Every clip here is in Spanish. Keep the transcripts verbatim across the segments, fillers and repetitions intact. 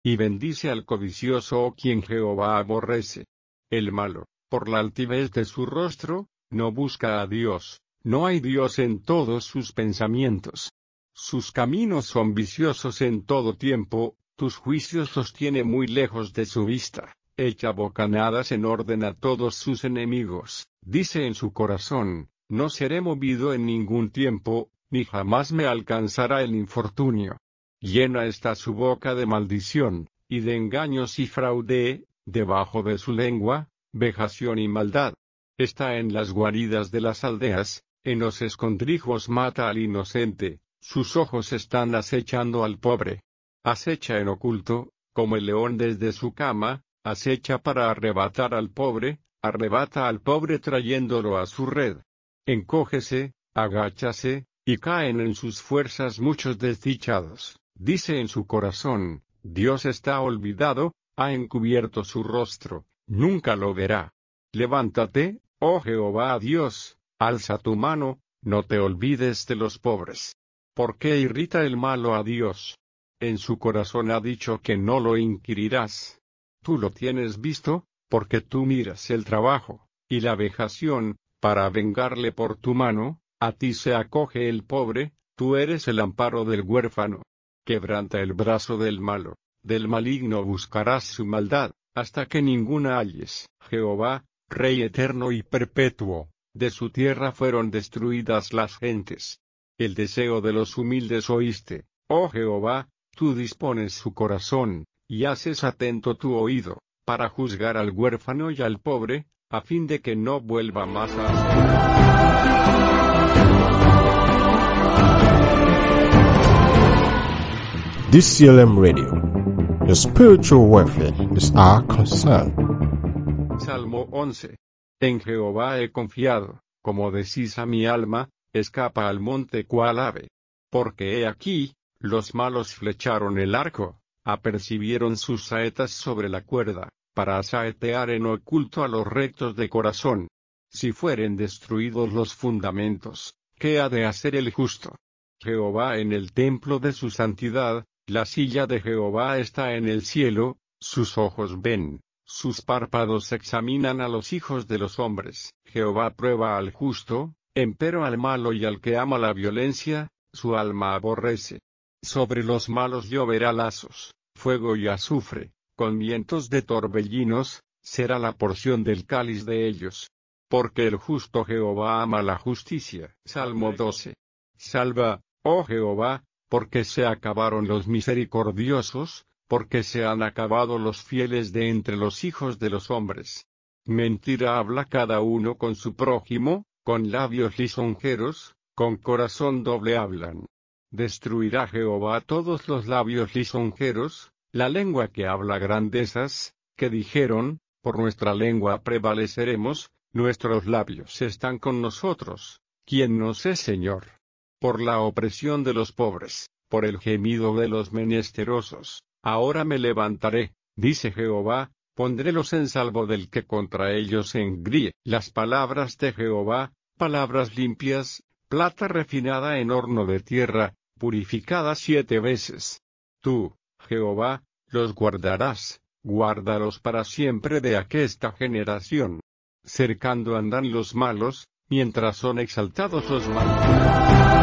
y bendice al codicioso quien Jehová aborrece. El malo, por la altivez de su rostro, no busca a Dios, no hay Dios en todos sus pensamientos. Sus caminos son viciosos en todo tiempo, tus juicios los tiene muy lejos de su vista. Echa bocanadas en orden a todos sus enemigos, dice en su corazón, no seré movido en ningún tiempo, ni jamás me alcanzará el infortunio. Llena está su boca de maldición, y de engaños y fraude, debajo de su lengua, vejación y maldad. Está en las guaridas de las aldeas, en los escondrijos mata al inocente, sus ojos están acechando al pobre. Acecha en oculto, como el león desde su cama, acecha para arrebatar al pobre, arrebata al pobre trayéndolo a su red. Encógese, agáchase, y caen en sus fuerzas muchos desdichados. Dice en su corazón, Dios está olvidado, ha encubierto su rostro, nunca lo verá. Levántate, oh Jehová Dios, alza tu mano, no te olvides de los pobres. ¿Por qué irrita el malo a Dios? En su corazón ha dicho que no lo inquirirás. Tú lo tienes visto, porque tú miras el trabajo, y la vejación, para vengarle por tu mano, a ti se acoge el pobre, tú eres el amparo del huérfano. Quebranta el brazo del malo, del maligno buscarás su maldad, hasta que ninguna halles. Jehová, Rey eterno y perpetuo, de su tierra fueron destruidas las gentes. El deseo de los humildes oíste, oh Jehová, tú dispones su corazón, y haces atento tu oído, para juzgar al huérfano y al pobre, a fin de que no vuelva más a hacer. This C L M Radio, your spiritual welfare is our concern. Salmo once. En Jehová he confiado, como decís a mi alma, escapa al monte cual ave. Porque he aquí, los malos flecharon el arco, apercibieron sus saetas sobre la cuerda, para saetear en oculto a los rectos de corazón. Si fueren destruidos los fundamentos, ¿qué ha de hacer el justo? Jehová en el templo de su santidad, la silla de Jehová está en el cielo, sus ojos ven, sus párpados examinan a los hijos de los hombres. Jehová prueba al justo, empero al malo y al que ama la violencia, su alma aborrece. Sobre los malos lloverá lazos, fuego y azufre, con vientos de torbellinos, será la porción del cáliz de ellos. Porque el justo Jehová ama la justicia. Salmo doce. Salva, oh Jehová, porque se acabaron los misericordiosos, porque se han acabado los fieles de entre los hijos de los hombres. Mentira habla cada uno con su prójimo, con labios lisonjeros, con corazón doble hablan. Destruirá Jehová todos los labios lisonjeros, la lengua que habla grandezas, que dijeron, por nuestra lengua prevaleceremos, nuestros labios están con nosotros, ¿quién nos es Señor? Por la opresión de los pobres, por el gemido de los menesterosos, ahora me levantaré, dice Jehová, pondrélos en salvo del que contra ellos se engríe. Las palabras de Jehová, palabras limpias, plata refinada en horno de tierra, purificada siete veces. Tú, Jehová, los guardarás, guárdalos para siempre de aquesta generación. Cercando andan los malos, mientras son exaltados los malos.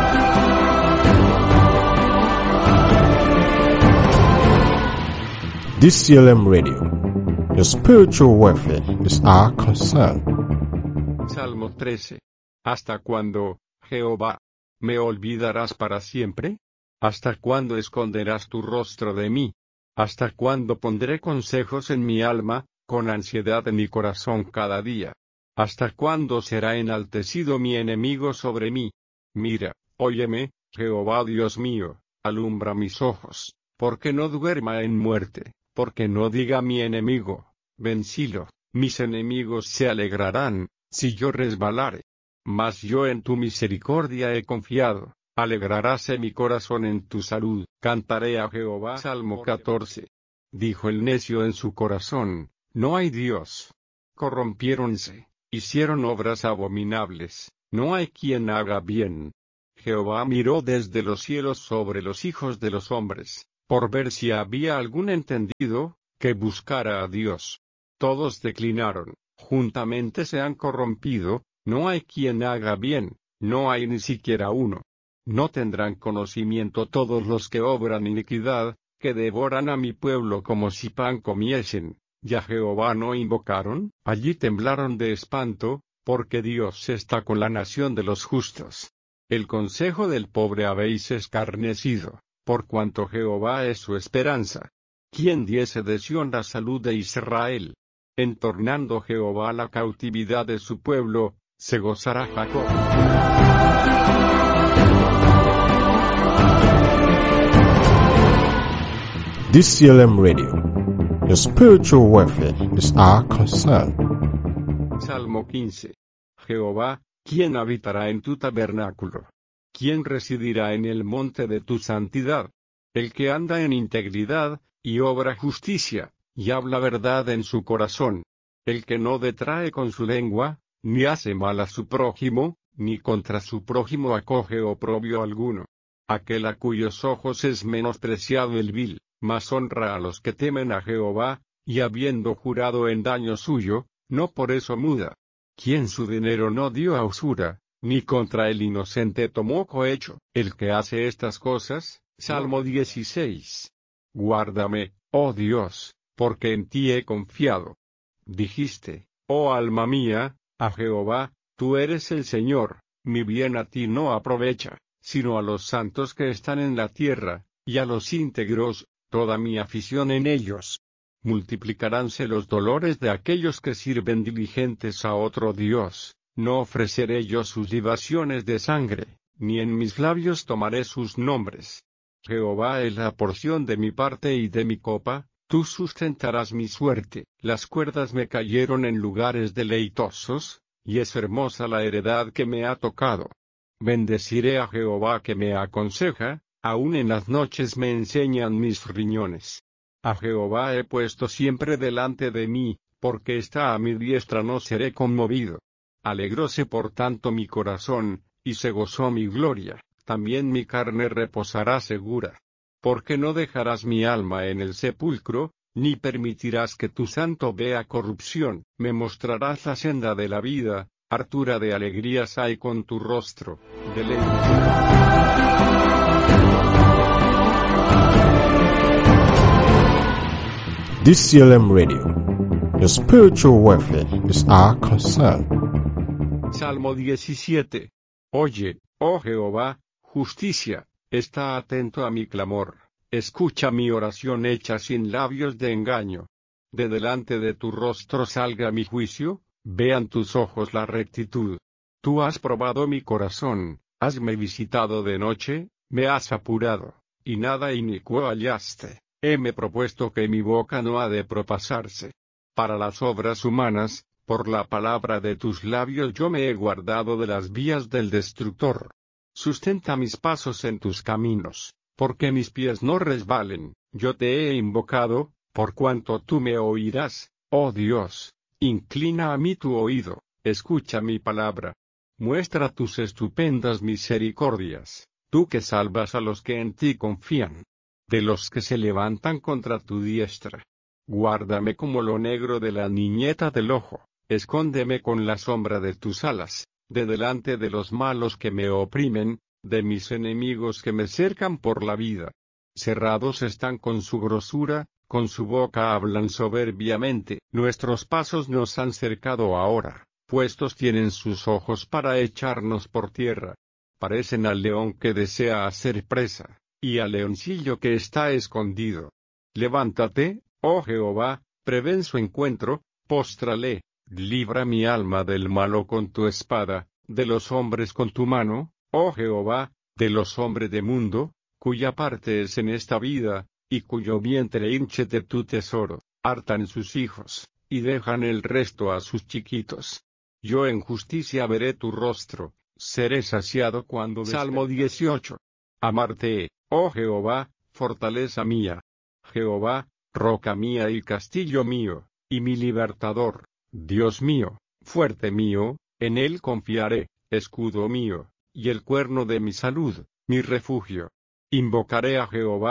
This C L M Radio, your spiritual welfare is our concern. Salmo trece. ¿Hasta cuándo, Jehová, me olvidarás para siempre? ¿Hasta cuándo esconderás tu rostro de mí? ¿Hasta cuándo pondré consejos en mi alma, con ansiedad en mi corazón cada día? ¿Hasta cuándo será enaltecido mi enemigo sobre mí? Mira, óyeme, Jehová Dios mío, alumbra mis ojos, porque no duerma en muerte, porque no diga mi enemigo, vencilo, mis enemigos se alegrarán, si yo resbalare. Mas yo en tu misericordia he confiado, alegraráse mi corazón en tu salud. Cantaré a Jehová. Salmo catorce. Dijo el necio en su corazón, no hay Dios. Corrompiéronse, hicieron obras abominables, no hay quien haga bien. Jehová miró desde los cielos sobre los hijos de los hombres, por ver si había algún entendido, que buscara a Dios. Todos declinaron, juntamente se han corrompido, no hay quien haga bien, no hay ni siquiera uno. No tendrán conocimiento todos los que obran iniquidad, que devoran a mi pueblo como si pan comiesen. ¿Y a Jehová no invocaron? Allí temblaron de espanto, porque Dios está con la nación de los justos. El consejo del pobre habéis escarnecido, por cuanto Jehová es su esperanza. ¿Quién diese de Sión la salud de Israel? Entornando Jehová la cautividad de su pueblo, se gozará Jacob. D C L M Radio. Your spiritual welfare is our concern. Salmo quince. Jehová, ¿quién habitará en tu tabernáculo? ¿Quién residirá en el monte de tu santidad? El que anda en integridad, y obra justicia, y habla verdad en su corazón. El que no detrae con su lengua, ni hace mal a su prójimo, ni contra su prójimo acoge oprobio alguno. Aquel a cuyos ojos es menospreciado el vil, mas honra a los que temen a Jehová, y habiendo jurado en daño suyo, no por eso muda. Quien su dinero no dio a usura, ni contra el inocente tomó cohecho. El que hace estas cosas, Salmo dieciséis. Guárdame, oh Dios, porque en ti he confiado. Dijiste, oh alma mía, a Jehová, tú eres el Señor, mi bien a ti no aprovecha, sino a los santos que están en la tierra, y a los íntegros, toda mi afición en ellos. Multiplicaránse los dolores de aquellos que sirven diligentes a otro Dios, no ofreceré yo sus libaciones de sangre, ni en mis labios tomaré sus nombres. Jehová es la porción de mi parte y de mi copa, tú sustentarás mi suerte. Las cuerdas me cayeron en lugares deleitosos, y es hermosa la heredad que me ha tocado. Bendeciré a Jehová que me aconseja, aun en las noches me enseñan mis riñones. A Jehová he puesto siempre delante de mí, porque está a mi diestra no seré conmovido. Alegróse por tanto mi corazón, y se gozó mi gloria, también mi carne reposará segura. Porque no dejarás mi alma en el sepulcro, ni permitirás que tu santo vea corrupción, me mostrarás la senda de la vida, hartura de alegrías hay con tu rostro, D C L M Radio. Your spiritual welfare is our concern. Salmo diecisiete. Oye, oh Jehová, justicia, está atento a mi clamor, escucha mi oración hecha sin labios de engaño. De delante de tu rostro salga mi juicio, vean tus ojos la rectitud. Tú has probado mi corazón, hasme visitado de noche, me has apurado, y nada inicuo hallaste. Heme propuesto que mi boca no ha de propasarse. Para las obras humanas, por la palabra de tus labios yo me he guardado de las vías del destructor. Sustenta mis pasos en tus caminos, porque mis pies no resbalen. Yo te he invocado, por cuanto tú me oirás, oh Dios. Inclina a mí tu oído, escucha mi palabra. Muestra tus estupendas misericordias, tú que salvas a los que en ti confían. De los que se levantan contra tu diestra. Guárdame como lo negro de la niñeta del ojo, escóndeme con la sombra de tus alas, de delante de los malos que me oprimen, de mis enemigos que me cercan por la vida. Cerrados están con su grosura, con su boca hablan soberbiamente. Nuestros pasos nos han cercado ahora, puestos tienen sus ojos para echarnos por tierra. Parecen al león que desea hacer presa, y al leoncillo que está escondido. Levántate, oh Jehová, prevén su encuentro, póstrale, libra mi alma del malo con tu espada, de los hombres con tu mano, oh Jehová, de los hombres de mundo, cuya parte es en esta vida, y cuyo vientre hinche de tu tesoro, hartan sus hijos, y dejan el resto a sus chiquitos. Yo en justicia veré tu rostro, seré saciado cuando Salmo dieciocho. Amarte, oh Jehová, fortaleza mía. Jehová, roca mía y castillo mío, y mi libertador, Dios mío, fuerte mío, en él confiaré, escudo mío, y el cuerno de mi salud, mi refugio. Invocaré a Jehová,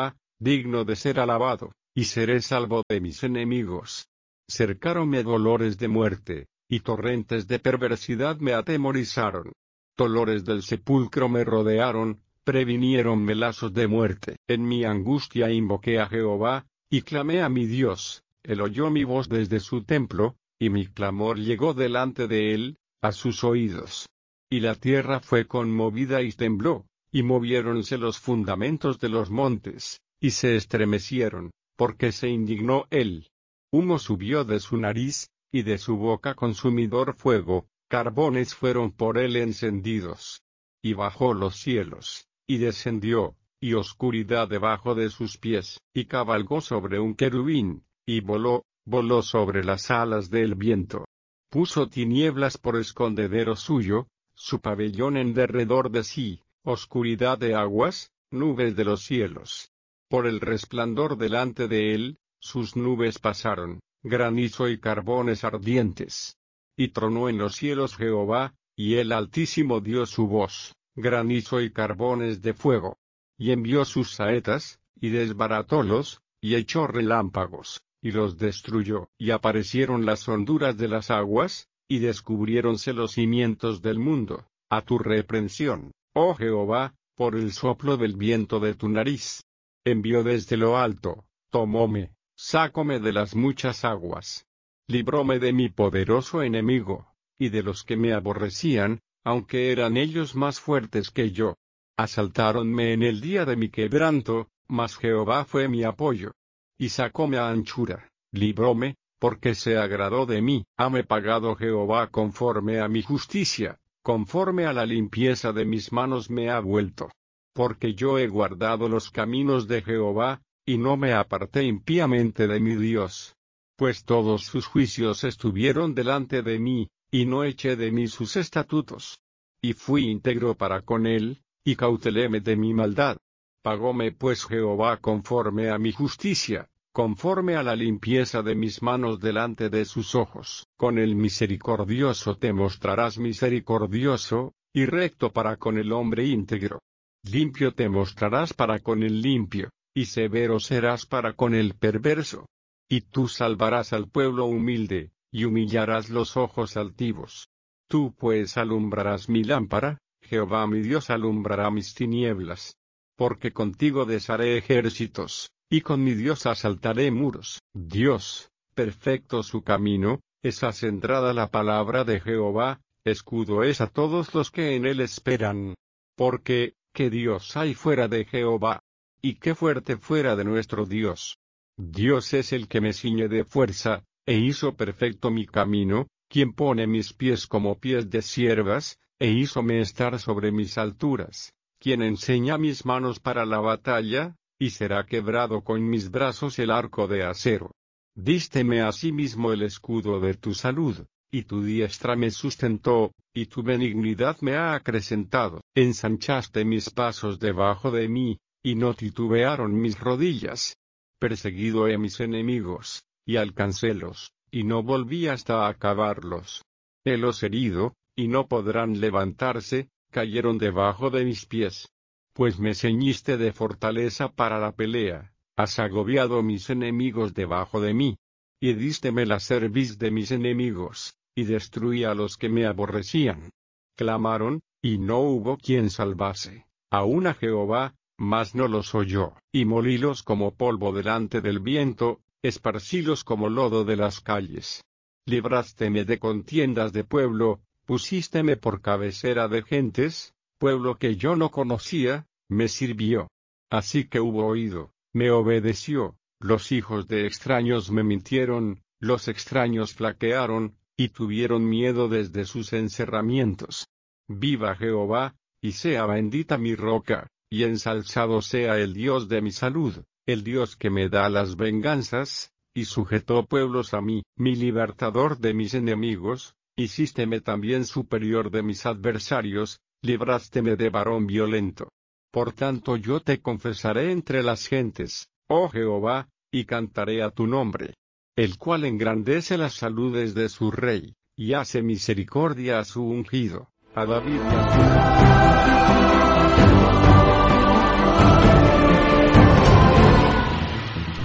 digno de ser alabado, y seré salvo de mis enemigos. Cercáronme dolores de muerte, y torrentes de perversidad me atemorizaron. Dolores del sepulcro me rodearon, previniéronme lazos de muerte. En mi angustia invoqué a Jehová, y clamé a mi Dios. Él oyó mi voz desde su templo, y mi clamor llegó delante de él, a sus oídos. Y la tierra fue conmovida y tembló, y moviéronse los fundamentos de los montes, y se estremecieron, porque se indignó él. Humo subió de su nariz, y de su boca consumidor fuego, carbones fueron por él encendidos. Y bajó los cielos, y descendió, y oscuridad debajo de sus pies, y cabalgó sobre un querubín, y voló, voló sobre las alas del viento. Puso tinieblas por escondedero suyo, su pabellón en derredor de sí, oscuridad de aguas, nubes de los cielos. Por el resplandor delante de él, sus nubes pasaron, granizo y carbones ardientes. Y tronó en los cielos Jehová, y el Altísimo dio su voz, granizo y carbones de fuego. Y envió sus saetas, y desbaratólos, y echó relámpagos, y los destruyó. Y aparecieron las honduras de las aguas, y descubriéronse los cimientos del mundo, a tu reprensión, oh Jehová, por el soplo del viento de tu nariz. Envió desde lo alto, tomóme, sácome de las muchas aguas. Libróme de mi poderoso enemigo, y de los que me aborrecían, aunque eran ellos más fuertes que yo. Asaltáronme en el día de mi quebranto, mas Jehová fue mi apoyo. Y sacóme a anchura, libróme, porque se agradó de mí. Hame pagado Jehová conforme a mi justicia, conforme a la limpieza de mis manos me ha vuelto. Porque yo he guardado los caminos de Jehová, y no me aparté impíamente de mi Dios. Pues todos sus juicios estuvieron delante de mí, y no eché de mí sus estatutos. Y fui íntegro para con él, y cauteléme de mi maldad. Pagóme pues Jehová conforme a mi justicia, conforme a la limpieza de mis manos delante de sus ojos. Con el misericordioso te mostrarás misericordioso, y recto para con el hombre íntegro. Limpio te mostrarás para con el limpio, y severo serás para con el perverso. Y tú salvarás al pueblo humilde, y humillarás los ojos altivos. Tú pues alumbrarás mi lámpara, Jehová mi Dios alumbrará mis tinieblas. Porque contigo desharé ejércitos, y con mi Dios asaltaré muros. Dios, perfecto su camino, es acendrada la palabra de Jehová, escudo es a todos los que en él esperan. Porque, ¿qué Dios hay fuera de Jehová? Y qué fuerte fuera de nuestro Dios. Dios es el que me ciñe de fuerza, e hizo perfecto mi camino, quien pone mis pies como pies de ciervas, e hízome estar sobre mis alturas, quien enseña mis manos para la batalla, y será quebrado con mis brazos el arco de acero. Dísteme asimismo el escudo de tu salud, y tu diestra me sustentó, y tu benignidad me ha acrecentado. Ensanchaste mis pasos debajo de mí, y no titubearon mis rodillas. Perseguido he mis enemigos, y alcancélos, y no volví hasta acabarlos. Helos herido, y no podrán levantarse, cayeron debajo de mis pies. Pues me ceñiste de fortaleza para la pelea, has agobiado mis enemigos debajo de mí. Y dísteme la cerviz de mis enemigos, y destruí a los que me aborrecían. Clamaron, y no hubo quien salvase, aun a Jehová, mas no los oyó. Y molílos como polvo delante del viento, esparcílos como lodo de las calles. Librásteme de contiendas de pueblo, pusísteme por cabecera de gentes, pueblo que yo no conocía, me sirvió. Así que hubo oído, me obedeció, los hijos de extraños me mintieron, los extraños flaquearon, y tuvieron miedo desde sus encerramientos. Viva Jehová, y sea bendita mi roca, y ensalzado sea el Dios de mi salud, el Dios que me da las venganzas, y sujetó pueblos a mí, mi libertador de mis enemigos, hicísteme también superior de mis adversarios, librásteme de varón violento. Por tanto yo te confesaré entre las gentes, oh Jehová, y cantaré a tu nombre, el cual engrandece las saludes de su rey, y hace misericordia a su ungido, a David y a su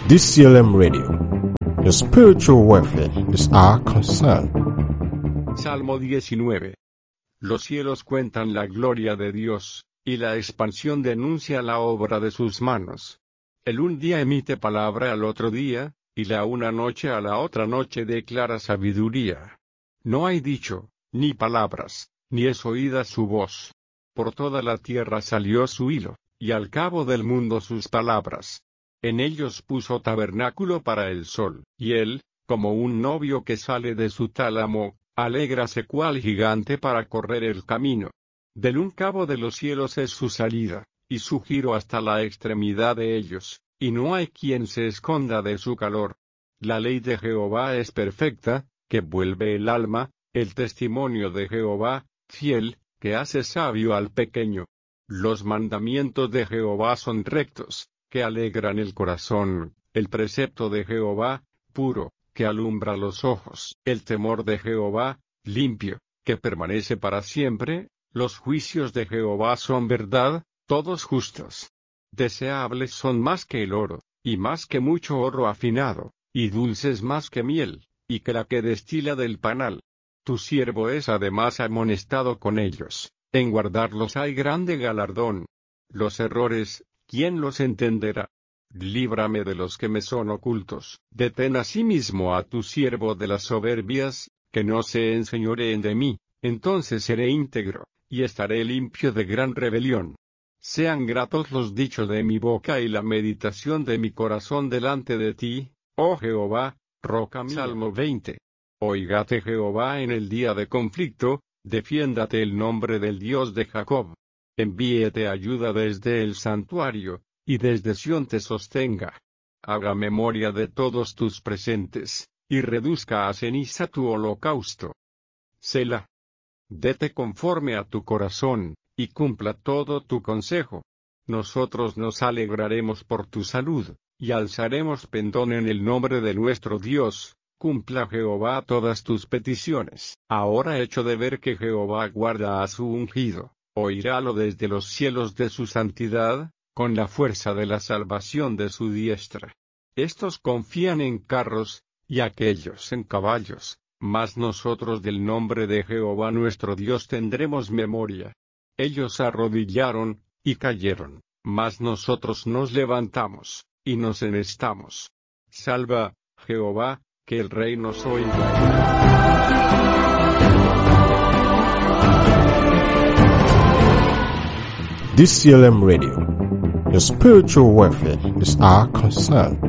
D C L M Radio. Your spiritual welfare is our concern. Salmo diecinueve. Los cielos cuentan la gloria de Dios, y la expansión denuncia la obra de sus manos. El un día emite palabra al otro día, y la una noche a la otra noche declara sabiduría. No hay dicho, ni palabras, ni es oída su voz. Por toda la tierra salió su hilo, y al cabo del mundo sus palabras. En ellos puso tabernáculo para el sol, y él, como un novio que sale de su tálamo, alégrase cual gigante para correr el camino. Del un cabo de los cielos es su salida, y su giro hasta la extremidad de ellos, y no hay quien se esconda de su calor. La ley de Jehová es perfecta, que vuelve el alma, el testimonio de Jehová, fiel, que hace sabio al pequeño. Los mandamientos de Jehová son rectos, que alegran el corazón, el precepto de Jehová, puro, que alumbra los ojos, el temor de Jehová, limpio, que permanece para siempre, los juicios de Jehová son verdad, todos justos. Deseables son más que el oro, y más que mucho oro afinado, y dulces más que miel, y que la que destila del panal. Tu siervo es además amonestado con ellos, en guardarlos hay grande galardón. Los errores, ¿quién los entenderá? Líbrame de los que me son ocultos. Detén asimismo a tu siervo de las soberbias, que no se enseñoreen de mí, entonces seré íntegro, y estaré limpio de gran rebelión. Sean gratos los dichos de mi boca y la meditación de mi corazón delante de ti, oh Jehová, roca mía. Salmo veinte. Oígate Jehová en el día de conflicto, defiéndate el nombre del Dios de Jacob. Envíete ayuda desde el santuario, y desde Sión te sostenga. Haga memoria de todos tus presentes, y reduzca a ceniza tu holocausto. Selah. Dete conforme a tu corazón, y cumpla todo tu consejo. Nosotros nos alegraremos por tu salud, y alzaremos pendón en el nombre de nuestro Dios. Cumpla Jehová todas tus peticiones. Ahora hecho de ver que Jehová guarda a su ungido, oirálo desde los cielos de su santidad, con la fuerza de la salvación de su diestra. Estos confían en carros, y aquellos en caballos, mas nosotros del nombre de Jehová nuestro Dios tendremos memoria. Ellos arrodillaron, y cayeron, mas nosotros nos levantamos, y nos enhestamos. Salva, Jehová, que el Rey nos oiga. D C L M Radio. Your spiritual welfare is our concern.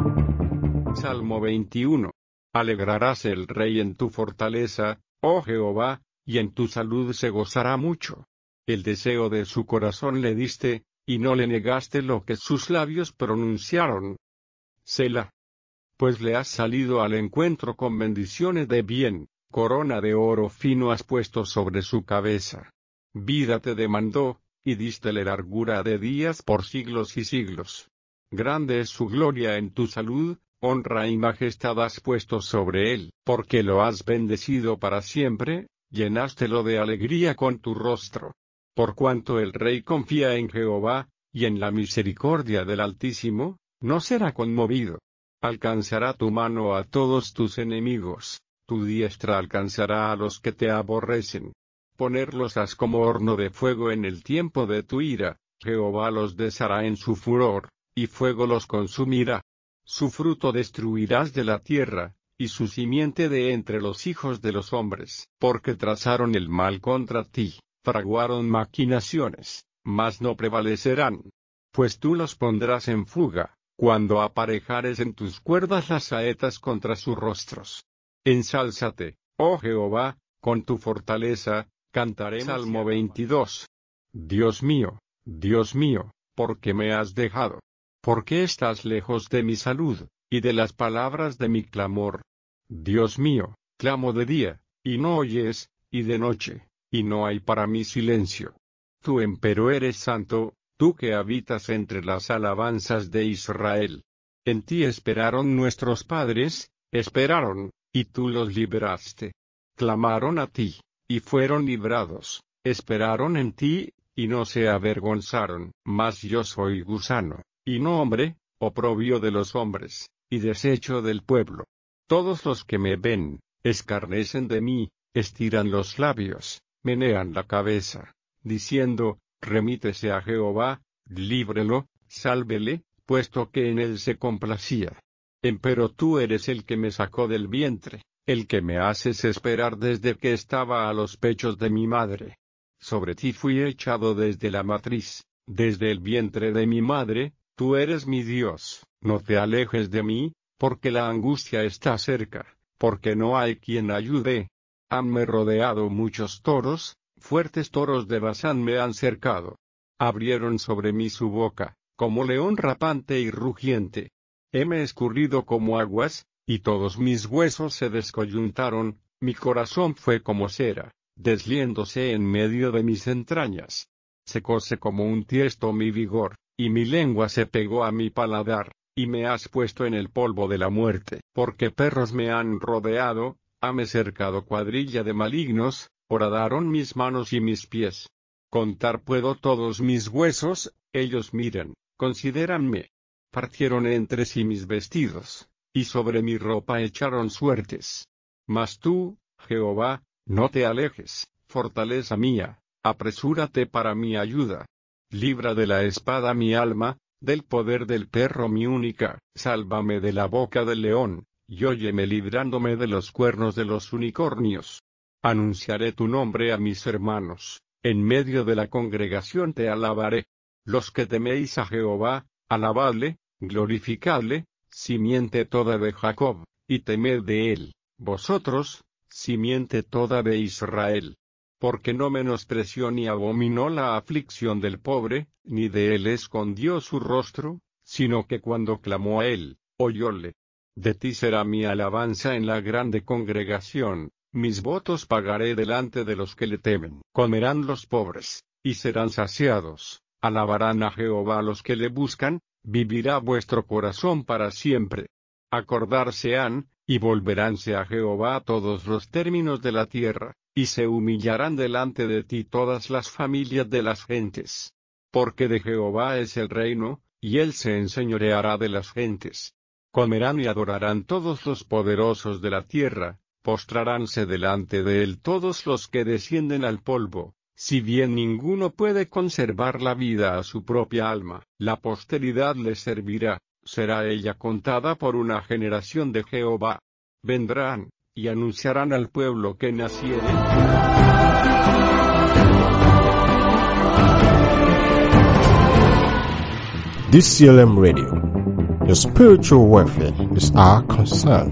Salmo veintiuno. Alegrarás el Rey en tu fortaleza, oh Jehová, y en tu salud se gozará mucho. El deseo de su corazón le diste, y no le negaste lo que sus labios pronunciaron. Selah. Pues le has salido al encuentro con bendiciones de bien, corona de oro fino has puesto sobre su cabeza. Vida te demandó, y dístele largura de días por siglos y siglos. Grande es su gloria en tu salud, honra y majestad has puesto sobre él, porque lo has bendecido para siempre, llenástelo de alegría con tu rostro. Por cuanto el rey confía en Jehová, y en la misericordia del Altísimo, no será conmovido. Alcanzará tu mano a todos tus enemigos, tu diestra alcanzará a los que te aborrecen. Ponerlos has como horno de fuego en el tiempo de tu ira, Jehová los deshará en su furor, y fuego los consumirá. Su fruto destruirás de la tierra, y su simiente de entre los hijos de los hombres, porque trazaron el mal contra ti, fraguaron maquinaciones, mas no prevalecerán. Pues tú los pondrás en fuga, cuando aparejares en tus cuerdas las saetas contra sus rostros. Ensálzate, oh Jehová, con tu fortaleza, cantaré. Salmo veintidós. Dios mío, Dios mío, ¿por qué me has dejado? ¿Por qué estás lejos de mi salud, y de las palabras de mi clamor? Dios mío, clamo de día, y no oyes, y de noche, y no hay para mí silencio. Tú empero eres santo, tú que habitas entre las alabanzas de Israel. En ti esperaron nuestros padres, esperaron, y tú los libraste. Clamaron a ti, y fueron librados, esperaron en ti, y no se avergonzaron. Mas yo soy gusano, y no hombre, oprobio de los hombres, y desecho del pueblo. Todos los que me ven, escarnecen de mí, estiran los labios, menean la cabeza, diciendo, remítese a Jehová, líbrelo, sálvele, puesto que en él se complacía. Empero tú eres el que me sacó del vientre, el que me haces esperar desde que estaba a los pechos de mi madre. Sobre ti fui echado desde la matriz, desde el vientre de mi madre, tú eres mi Dios, no te alejes de mí, porque la angustia está cerca, porque no hay quien ayude. Hanme rodeado muchos toros, fuertes toros de Basán me han cercado. Abrieron sobre mí su boca, como león rapante y rugiente. Heme escurrido como aguas, y todos mis huesos se descoyuntaron, mi corazón fue como cera, desliéndose en medio de mis entrañas. Secóse como un tiesto mi vigor, y mi lengua se pegó a mi paladar, y me has puesto en el polvo de la muerte, porque perros me han rodeado, hame cercado cuadrilla de malignos, horadaron mis manos y mis pies. Contar puedo todos mis huesos, ellos miran, considéranme. Partieron entre sí mis vestidos, y sobre mi ropa echaron suertes. Mas tú, Jehová, no te alejes, fortaleza mía, apresúrate para mi ayuda. Libra de la espada mi alma, del poder del perro mi única, sálvame de la boca del león, y óyeme librándome de los cuernos de los unicornios. Anunciaré tu nombre a mis hermanos, en medio de la congregación te alabaré. Los que teméis a Jehová, alabadle, glorificadle, simiente toda de Jacob, y temed de él, vosotros, simiente toda de Israel. Porque no menospreció ni abominó la aflicción del pobre, ni de él escondió su rostro, sino que cuando clamó a él, oyóle. De ti será mi alabanza en la grande congregación, mis votos pagaré delante de los que le temen. Comerán los pobres, y serán saciados, alabarán a Jehová los que le buscan, vivirá vuestro corazón para siempre. Acordarse han, y volveránse a Jehová todos los términos de la tierra, y se humillarán delante de ti todas las familias de las gentes. Porque de Jehová es el reino, y él se enseñoreará de las gentes. Comerán y adorarán todos los poderosos de la tierra, postraránse delante de él todos los que descienden al polvo. Si bien ninguno puede conservar la vida a su propia alma, la posteridad le servirá, será ella contada por una generación de Jehová. Vendrán, y anunciarán al pueblo que naciere. D C L M Radio. Your spiritual welfare is our concern.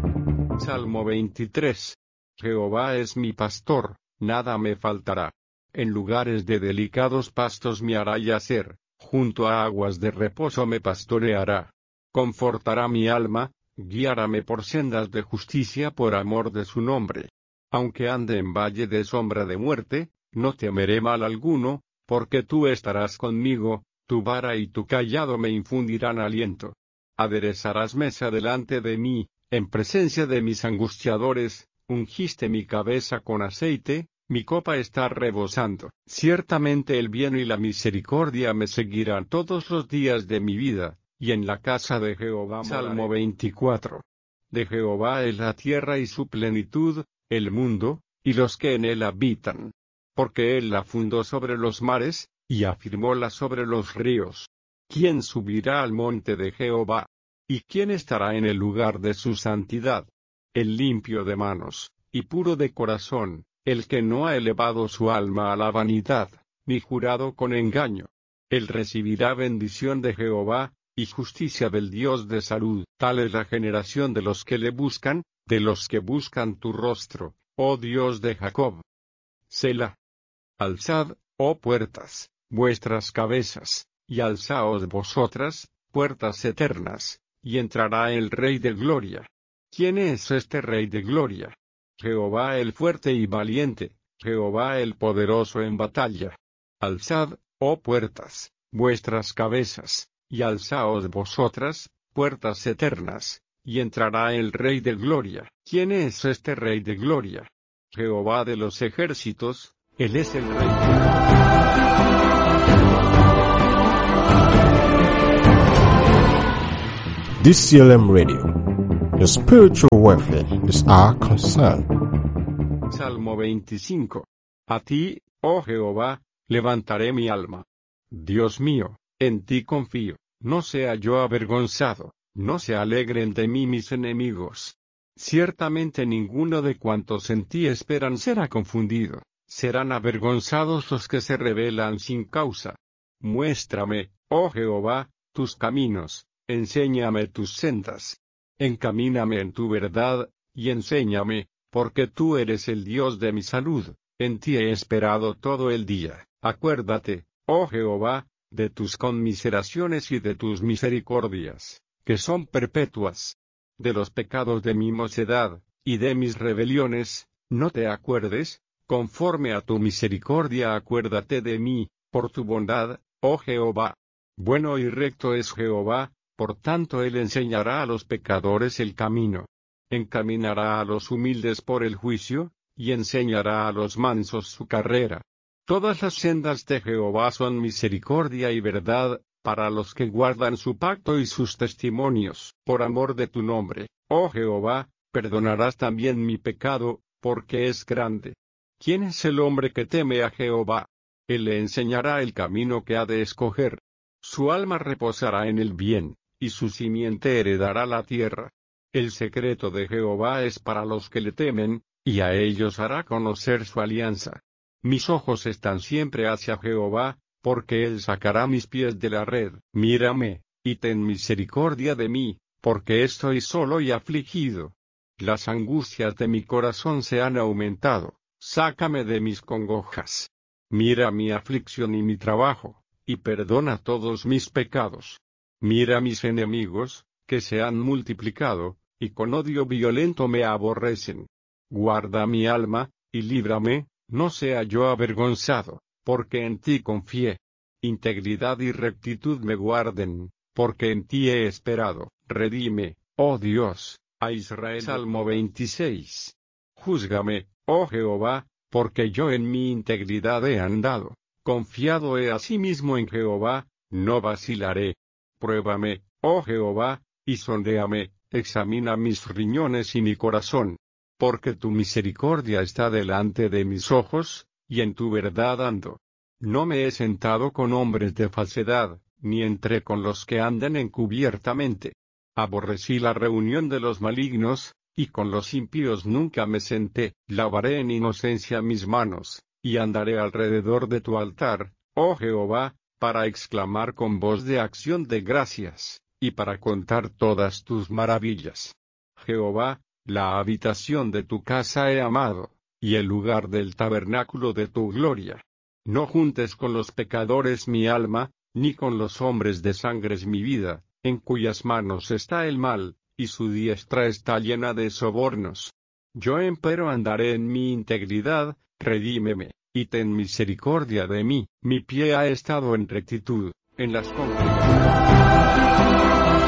Salmo veintitrés. Jehová es mi pastor, nada me faltará. En lugares de delicados pastos me hará yacer, junto a aguas de reposo me pastoreará. Confortará mi alma, guiárame por sendas de justicia por amor de su nombre. Aunque ande en valle de sombra de muerte, no temeré mal alguno, porque tú estarás conmigo, tu vara y tu cayado me infundirán aliento. Aderezarás mesa delante de mí, en presencia de mis angustiadores, ungiste mi cabeza con aceite, mi copa está rebosando. Ciertamente el bien y la misericordia me seguirán todos los días de mi vida, y en la casa de Jehová moraré. Salmo veinticuatro. De Jehová es la tierra y su plenitud, el mundo, y los que en él habitan. Porque él la fundó sobre los mares, y afirmóla sobre los ríos. ¿Quién subirá al monte de Jehová? ¿Y quién estará en el lugar de su santidad? El limpio de manos, y puro de corazón, el que no ha elevado su alma a la vanidad, ni jurado con engaño. Él recibirá bendición de Jehová, y justicia del Dios de salud. Tal es la generación de los que le buscan, de los que buscan tu rostro, oh Dios de Jacob. Selah. Alzad, oh puertas, vuestras cabezas, y alzaos vosotras, puertas eternas, y entrará el Rey de Gloria. ¿Quién es este Rey de Gloria? Jehová el fuerte y valiente, Jehová el poderoso en batalla. Alzad, oh puertas, vuestras cabezas, y alzaos vosotras, puertas eternas, y entrará el Rey de Gloria. ¿Quién es este Rey de Gloria? Jehová de los ejércitos, él es el Rey. D C L M Radio. Your spiritual welfare is our concern. Salmo veinticinco. A ti, oh Jehová, levantaré mi alma. Dios mío, en ti confío, no sea yo avergonzado, no se alegren de mí mis enemigos. Ciertamente ninguno de cuantos en ti esperan será confundido, serán avergonzados los que se rebelan sin causa. Muéstrame, oh Jehová, tus caminos, enséñame tus sendas. Encamíname en tu verdad, y enséñame, porque tú eres el Dios de mi salud, en ti he esperado todo el día. Acuérdate, oh Jehová, de tus conmiseraciones y de tus misericordias, que son perpetuas. De los pecados de mi mocedad, y de mis rebeliones, no te acuerdes, conforme a tu misericordia acuérdate de mí, por tu bondad, oh Jehová. Bueno y recto es Jehová, por tanto él enseñará a los pecadores el camino. Encaminará a los humildes por el juicio, y enseñará a los mansos su carrera. Todas las sendas de Jehová son misericordia y verdad, para los que guardan su pacto y sus testimonios. Por amor de tu nombre, oh Jehová, perdonarás también mi pecado, porque es grande. ¿Quién es el hombre que teme a Jehová? Él le enseñará el camino que ha de escoger. Su alma reposará en el bien, y su simiente heredará la tierra. El secreto de Jehová es para los que le temen, y a ellos hará conocer su alianza. Mis ojos están siempre hacia Jehová, porque él sacará mis pies de la red. Mírame, y ten misericordia de mí, porque estoy solo y afligido. Las angustias de mi corazón se han aumentado, sácame de mis congojas. Mira mi aflicción y mi trabajo, y perdona todos mis pecados. Mira mis enemigos, que se han multiplicado, y con odio violento me aborrecen. Guarda mi alma, y líbrame, no sea yo avergonzado, porque en ti confié. Integridad y rectitud me guarden, porque en ti he esperado. Redime, oh Dios, a Israel. Salmo veintiséis. Júzgame, oh Jehová, porque yo en mi integridad he andado. Confiado he asimismo en Jehová, no vacilaré. Pruébame, oh Jehová, y sondéame, examina mis riñones y mi corazón. Porque tu misericordia está delante de mis ojos, y en tu verdad ando. No me he sentado con hombres de falsedad, ni entré con los que andan encubiertamente. Aborrecí la reunión de los malignos, y con los impíos nunca me senté. Lavaré en inocencia mis manos, y andaré alrededor de tu altar, oh Jehová, para exclamar con voz de acción de gracias, y para contar todas tus maravillas. Jehová, la habitación de tu casa he amado, y el lugar del tabernáculo de tu gloria. No juntes con los pecadores mi alma, ni con los hombres de sangres mi vida, en cuyas manos está el mal, y su diestra está llena de sobornos. Yo empero andaré en mi integridad, redímeme, y ten misericordia de mí. Mi pie ha estado en rectitud, en las conflictos.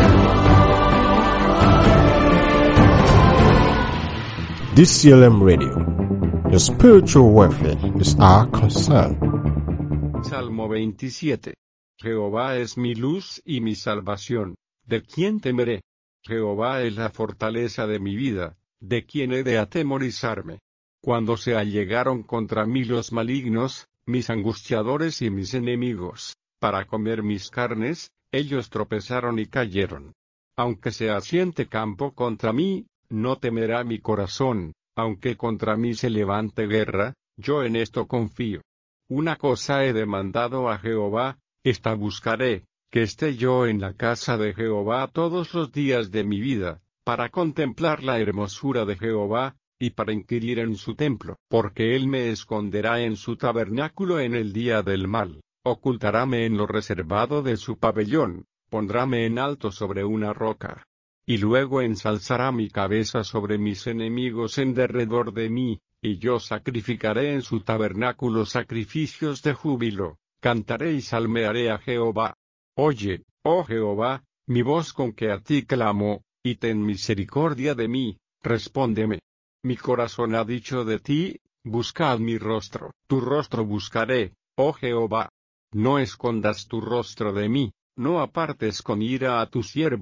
D C L M Radio. Your spiritual welfare is our concern. Salmo veintisiete. Jehová es mi luz y mi salvación. ¿De quién temeré? Jehová es la fortaleza de mi vida. ¿De quién he de atemorizarme? Cuando se allegaron contra mí los malignos, mis angustiadores y mis enemigos, para comer mis carnes, ellos tropezaron y cayeron. Aunque se asiente campo contra mí, no temerá mi corazón, aunque contra mí se levante guerra, yo en esto confío. Una cosa he demandado a Jehová, esta buscaré, que esté yo en la casa de Jehová todos los días de mi vida, para contemplar la hermosura de Jehová, y para inquirir en su templo, porque él me esconderá en su tabernáculo en el día del mal, ocultaráme en lo reservado de su pabellón, pondráme en alto sobre una roca. Y luego ensalzará mi cabeza sobre mis enemigos en derredor de mí, y yo sacrificaré en su tabernáculo sacrificios de júbilo, cantaré y salmearé a Jehová. Oye, oh Jehová, mi voz con que a ti clamo, y ten misericordia de mí, respóndeme. Mi corazón ha dicho de ti, buscad mi rostro. Tu rostro buscaré, oh Jehová. No escondas tu rostro de mí, no apartes con ira a tu siervo.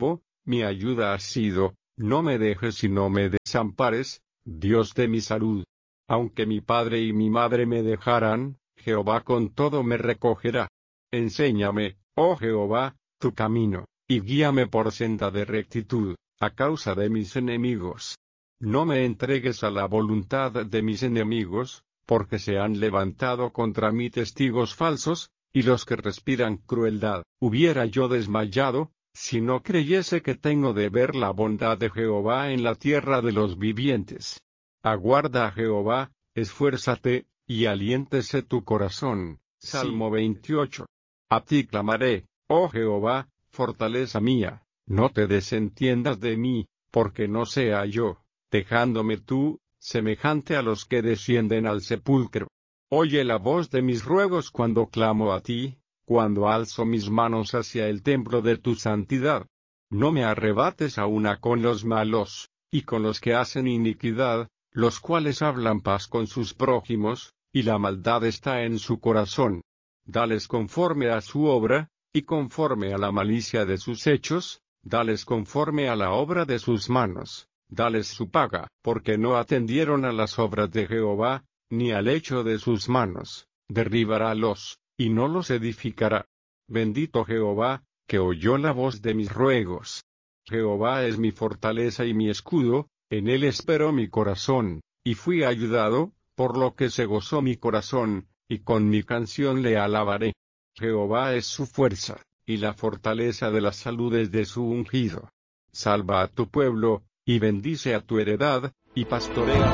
mi ayuda has sido, no me dejes y no me desampares, Dios de mi salud. Aunque mi padre y mi madre me dejaran, Jehová con todo me recogerá. Enséñame, oh Jehová, tu camino, y guíame por senda de rectitud, a causa de mis enemigos. No me entregues a la voluntad de mis enemigos, porque se han levantado contra mí testigos falsos, y los que respiran crueldad. Hubiera yo desmayado, si no creyese que tengo de ver la bondad de Jehová en la tierra de los vivientes. Aguarda a Jehová, esfuérzate, y aliéntese tu corazón. Salmo veintiocho. A ti clamaré, oh Jehová, fortaleza mía, no te desentiendas de mí, porque no sea yo, dejándome tú, semejante a los que descienden al sepulcro. Oye la voz de mis ruegos cuando clamo a ti, cuando alzo mis manos hacia el templo de tu santidad. No me arrebates a una con los malos, y con los que hacen iniquidad, los cuales hablan paz con sus prójimos, y la maldad está en su corazón. Dales conforme a su obra, y conforme a la malicia de sus hechos, dales conforme a la obra de sus manos, dales su paga, porque no atendieron a las obras de Jehová, ni al hecho de sus manos, derribarálos, y no los edificará. Bendito Jehová, que oyó la voz de mis ruegos. Jehová es mi fortaleza y mi escudo, en él esperó mi corazón, y fui ayudado, por lo que se gozó mi corazón, y con mi canción le alabaré. Jehová es su fuerza, y la fortaleza de las saludes de su ungido. Salva a tu pueblo, y bendice a tu heredad, y pastorea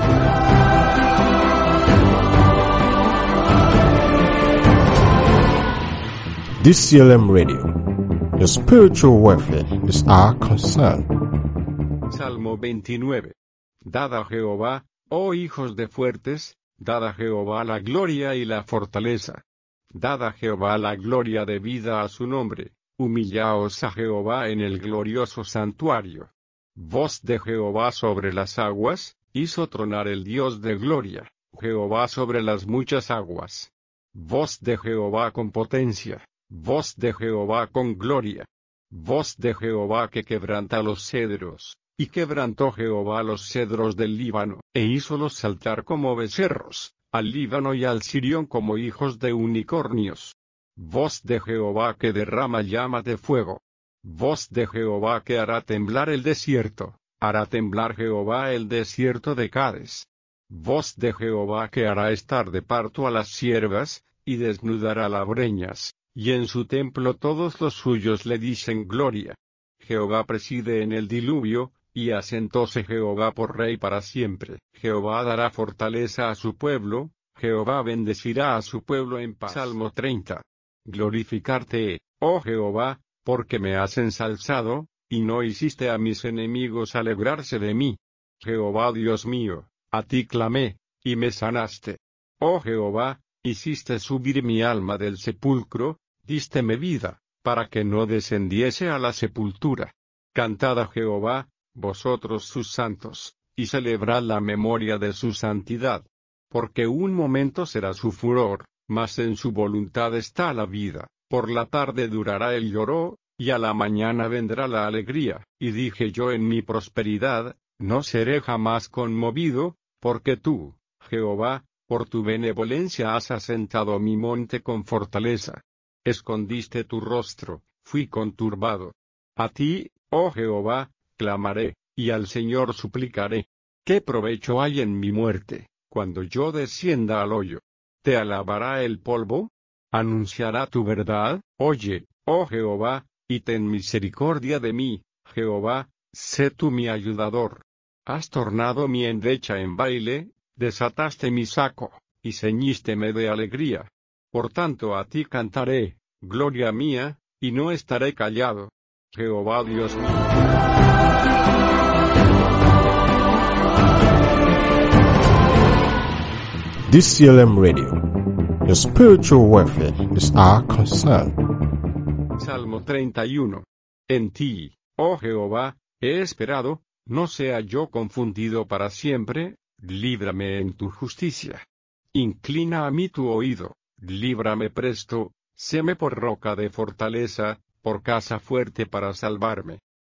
tu... D C L M Radio. Your spiritual welfare is our concern. Salmo veintinueve. Dad a Jehová, oh hijos de fuertes, dad a Jehová la gloria y la fortaleza. Dad a Jehová la gloria debida a su nombre, humillaos a Jehová en el glorioso santuario. Voz de Jehová sobre las aguas, hizo tronar el Dios de gloria, Jehová sobre las muchas aguas. Voz de Jehová con potencia, voz de Jehová con gloria. Voz de Jehová que quebranta los cedros, y quebrantó Jehová los cedros del Líbano, e hízolos saltar como becerros, al Líbano y al Sirión como hijos de unicornios. Voz de Jehová que derrama llama de fuego. Voz de Jehová que hará temblar el desierto, hará temblar Jehová el desierto de Cades. Voz de Jehová que hará estar de parto a las siervas, y desnudará las breñas, y en su templo todos los suyos le dicen gloria. Jehová preside en el diluvio, y asentóse Jehová por rey para siempre. Jehová dará fortaleza a su pueblo, Jehová bendecirá a su pueblo en paz. Salmo treinta. Glorificarte, oh Jehová, porque me has ensalzado, y no hiciste a mis enemigos alegrarse de mí. Jehová Dios mío, a ti clamé, y me sanaste. Oh Jehová, hiciste subir mi alma del sepulcro, dísteme vida, para que no descendiese a la sepultura. Cantad a Jehová, vosotros sus santos, y celebrad la memoria de su santidad. Porque un momento será su furor, mas en su voluntad está la vida. Por la tarde durará el lloro, y a la mañana vendrá la alegría. Y dije yo en mi prosperidad, no seré jamás conmovido, porque tú, Jehová, por tu benevolencia has asentado mi monte con fortaleza. Escondiste tu rostro, fui conturbado. A ti, oh Jehová, clamaré, y al Señor suplicaré. ¿Qué provecho hay en mi muerte, cuando yo descienda al hoyo? ¿Te alabará el polvo? ¿Anunciará tu verdad? Oye, oh Jehová, y ten misericordia de mí, Jehová, sé tú mi ayudador. Has tornado mi endecha en baile, desataste mi saco, y ceñísteme de alegría. Por tanto a ti cantaré, gloria mía, y no estaré callado. Jehová Dios mío. D C L M Radio. Your spiritual welfare is our concern. Salmo treinta y uno. En ti, oh Jehová, he esperado, no sea yo confundido para siempre, líbrame en tu justicia. Inclina a mí tu oído, líbrame presto, séme por roca de fortaleza, por casa fuerte para salvarme.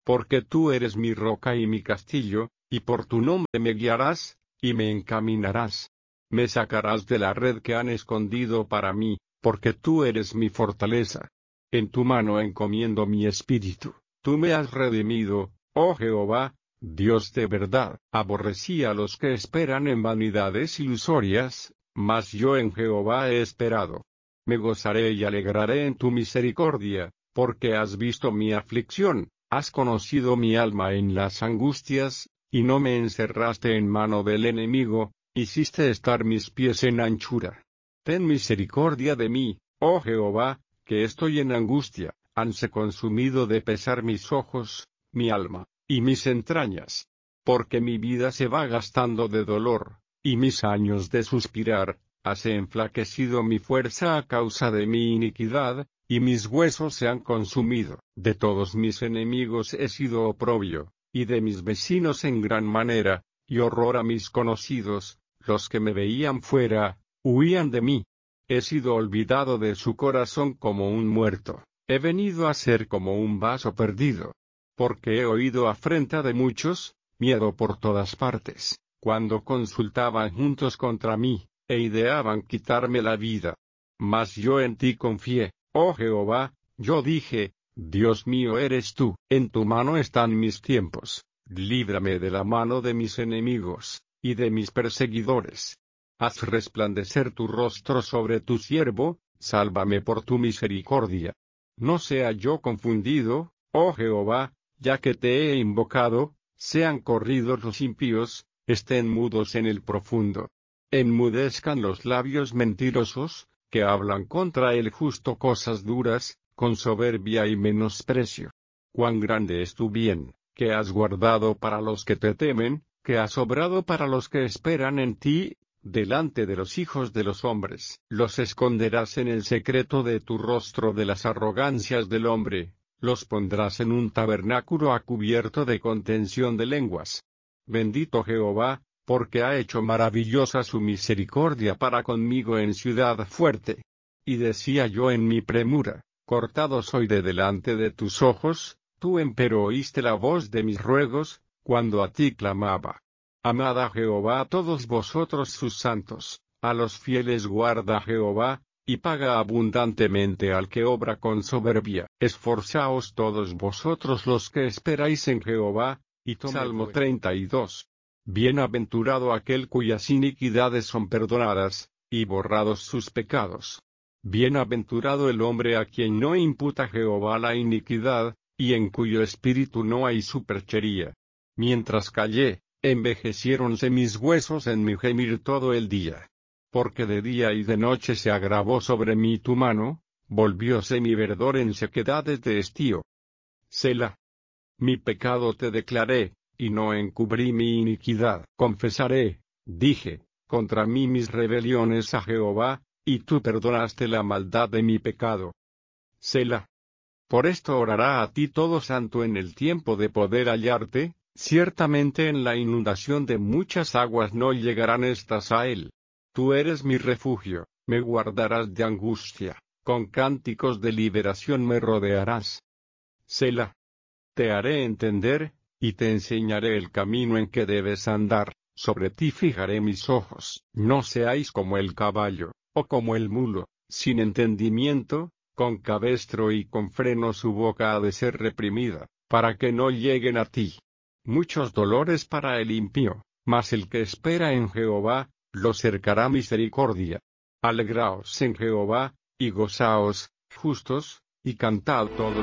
porque tú eres mi roca y mi castillo, y por tu nombre me guiarás, y me encaminarás. Me sacarás de la red que han escondido para mí, porque tú eres mi fortaleza. En tu mano encomiendo mi espíritu, tú me has redimido, oh Jehová, Dios de verdad. Aborrecí a los que esperan en vanidades ilusorias, mas yo en Jehová he esperado. Me gozaré y alegraré en tu misericordia, porque has visto mi aflicción, has conocido mi alma en las angustias, y no me encerraste en mano del enemigo, hiciste estar mis pies en anchura. Ten misericordia de mí, oh Jehová, que estoy en angustia, hanse consumido de pesar mis ojos, mi alma, y mis entrañas. Porque mi vida se va gastando de dolor, y mis años de suspirar, hase enflaquecido mi fuerza a causa de mi iniquidad, y mis huesos se han consumido. De todos mis enemigos he sido oprobio, y de mis vecinos en gran manera, y horror a mis conocidos, los que me veían fuera, huían de mí. He sido olvidado de su corazón como un muerto, he venido a ser como un vaso perdido. Porque he oído afrenta de muchos, miedo por todas partes, cuando consultaban juntos contra mí, e ideaban quitarme la vida. Mas yo en ti confié, oh Jehová, yo dije, Dios mío eres tú, en tu mano están mis tiempos, líbrame de la mano de mis enemigos, y de mis perseguidores. Haz resplandecer tu rostro sobre tu siervo, sálvame por tu misericordia. No sea yo confundido, oh Jehová, ya que te he invocado, sean corridos los impíos, estén mudos en el profundo. Enmudezcan los labios mentirosos, que hablan contra el justo cosas duras, con soberbia y menosprecio. Cuán grande es tu bien, que has guardado para los que te temen, que has obrado para los que esperan en ti, delante de los hijos de los hombres. Los esconderás en el secreto de tu rostro de las arrogancias del hombre, los pondrás en un tabernáculo a cubierto de contención de lenguas. Bendito Jehová, porque ha hecho maravillosa su misericordia para conmigo en ciudad fuerte. Y decía yo en mi premura, cortado soy de delante de tus ojos, tú empero oíste la voz de mis ruegos, cuando a ti clamaba. Amad a Jehová a todos vosotros sus santos, a los fieles guarda Jehová, y paga abundantemente al que obra con soberbia. Esforzaos todos vosotros los que esperáis en Jehová, y Salmo treinta y dos. Bienaventurado aquel cuyas iniquidades son perdonadas, y borrados sus pecados. Bienaventurado el hombre a quien no imputa Jehová la iniquidad, y en cuyo espíritu no hay superchería. Mientras callé, envejeciéronse mis huesos en mi gemir todo el día. Porque de día y de noche se agravó sobre mí tu mano, volvióse mi verdor en sequedades de estío. Selah. Mi pecado te declaré, y no encubrí mi iniquidad. Confesaré, dije, contra mí mis rebeliones a Jehová, y tú perdonaste la maldad de mi pecado. Selah. Por esto orará a ti todo santo en el tiempo de poder hallarte, ciertamente en la inundación de muchas aguas no llegarán estas a él. Tú eres mi refugio, me guardarás de angustia, con cánticos de liberación me rodearás. Selah. Te haré entender, y te enseñaré el camino en que debes andar, sobre ti fijaré mis ojos. No seáis como el caballo, o como el mulo, sin entendimiento, con cabestro y con freno su boca ha de ser reprimida, para que no lleguen a ti. Muchos dolores para el impío, mas el que espera en Jehová, lo cercará misericordia. Alegraos en Jehová, y gozaos, justos, y cantad todos.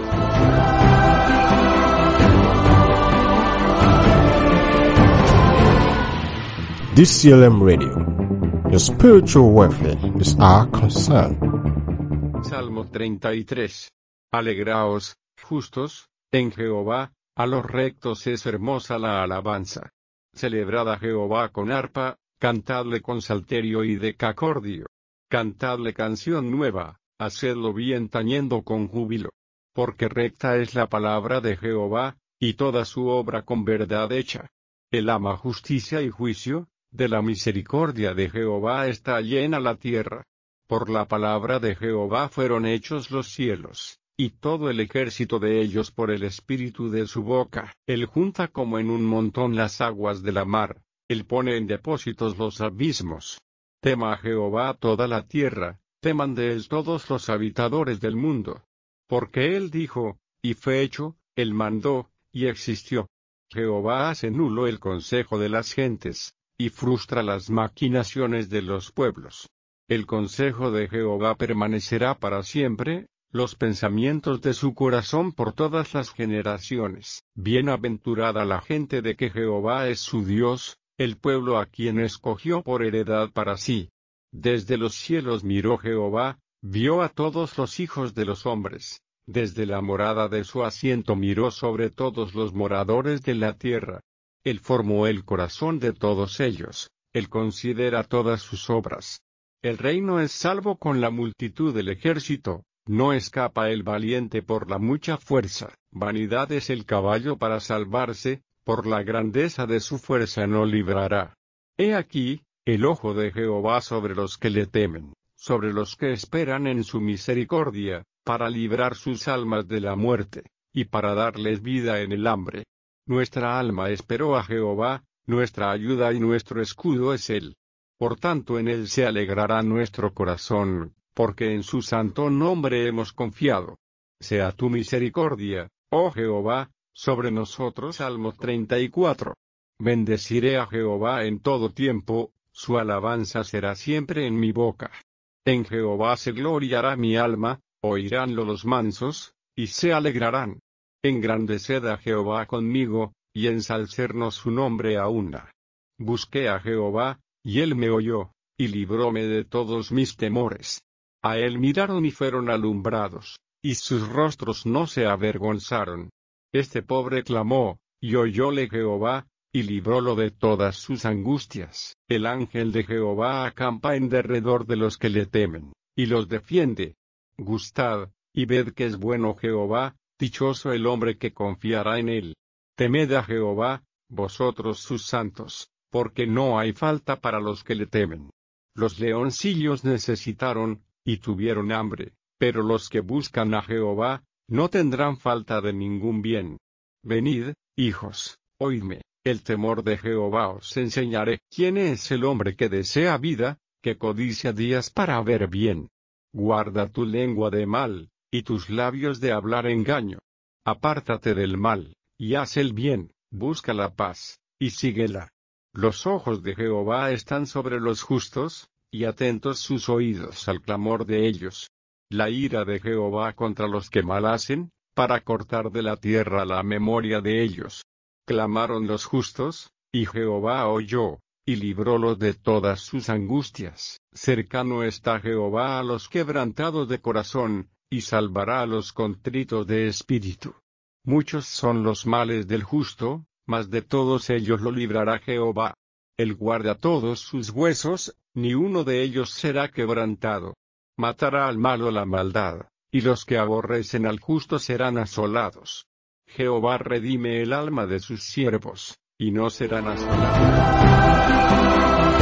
D C L M Radio. Your spiritual welfare is our concern. Salmo treinta y tres. Alegraos, justos, en Jehová, a los rectos es hermosa la alabanza. Celebrad a Jehová con arpa, cantadle con salterio y decacordio. Cantadle canción nueva, hacedlo bien tañendo con júbilo. Porque recta es la palabra de Jehová, y toda su obra con verdad hecha. Él ama justicia y juicio, de la misericordia de Jehová está llena la tierra. Por la palabra de Jehová fueron hechos los cielos, y todo el ejército de ellos por el espíritu de su boca. Él junta como en un montón las aguas de la mar, él pone en depósitos los abismos. Tema a Jehová toda la tierra, teman de él todos los habitadores del mundo. Porque él dijo, y fue hecho, él mandó, y existió. Jehová hace nulo el consejo de las gentes, y frustra las maquinaciones de los pueblos. El consejo de Jehová permanecerá para siempre, los pensamientos de su corazón por todas las generaciones. Bienaventurada la gente de que Jehová es su Dios, el pueblo a quien escogió por heredad para sí. Desde los cielos miró Jehová, vio a todos los hijos de los hombres. Desde la morada de su asiento miró sobre todos los moradores de la tierra. Él formó el corazón de todos ellos, él considera todas sus obras. El reino es salvo con la multitud del ejército, no escapa el valiente por la mucha fuerza. Vanidad es el caballo para salvarse, por la grandeza de su fuerza no librará. He aquí, el ojo de Jehová sobre los que le temen, sobre los que esperan en su misericordia, para librar sus almas de la muerte, y para darles vida en el hambre. Nuestra alma esperó a Jehová, nuestra ayuda y nuestro escudo es él. Por tanto en él se alegrará nuestro corazón, porque en su santo nombre hemos confiado. Sea tu misericordia, oh Jehová, sobre nosotros. Salmo treinta y cuatro. Bendeciré a Jehová en todo tiempo, su alabanza será siempre en mi boca. En Jehová se gloriará mi alma, oiránlo los mansos, y se alegrarán. Engrandeced a Jehová conmigo, y ensalcernos su nombre a una. Busqué a Jehová, y él me oyó, y libróme de todos mis temores. A él miraron y fueron alumbrados, y sus rostros no se avergonzaron. Este pobre clamó, y oyóle Jehová, y librólo de todas sus angustias. El ángel de Jehová acampa en derredor de los que le temen, y los defiende. Gustad, y ved que es bueno Jehová, dichoso el hombre que confiará en él. Temed a Jehová, vosotros sus santos, porque no hay falta para los que le temen. Los leoncillos necesitaron, y tuvieron hambre, pero los que buscan a Jehová, no tendrán falta de ningún bien. Venid, hijos, oídme, el temor de Jehová os enseñaré. ¿Quién es el hombre que desea vida, que codicia días para ver bien? Guarda tu lengua de mal, y tus labios de hablar engaño. Apártate del mal, y haz el bien, busca la paz, y síguela. Los ojos de Jehová están sobre los justos, y atentos sus oídos al clamor de ellos. La ira de Jehová contra los que mal hacen, para cortar de la tierra la memoria de ellos. Clamaron los justos, y Jehová oyó, y librólos de todas sus angustias. Cercano está Jehová a los quebrantados de corazón, y salvará a los contritos de espíritu. Muchos son los males del justo, mas de todos ellos lo librará Jehová. Él guarda todos sus huesos, ni uno de ellos será quebrantado. Matará al malo la maldad, y los que aborrecen al justo serán asolados. Jehová redime el alma de sus siervos, y no serán asolados.